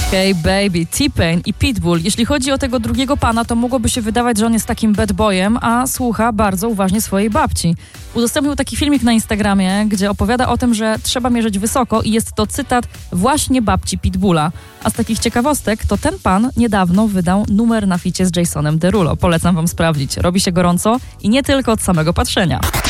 Hey Baby, T-Pain i Pitbull. Jeśli chodzi o tego drugiego pana, to mogłoby się wydawać, że on jest takim bad boyem, a słucha bardzo uważnie swojej babci. Udostępnił taki filmik na Instagramie, gdzie opowiada o tym, że trzeba mierzyć wysoko i jest to cytat właśnie babci Pitbulla. A z takich ciekawostek, to ten pan niedawno wydał numer na ficie z Jasonem Derulo. Polecam wam sprawdzić. Robi się gorąco i nie tylko od samego patrzenia.